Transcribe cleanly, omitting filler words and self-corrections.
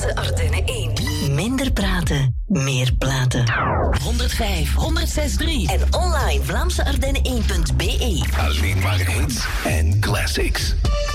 Vlaamse Ardennen 1. Minder praten, meer platen. 105, 106.3 en online vlaamseardennen1.be. Alleen maar hits en classics.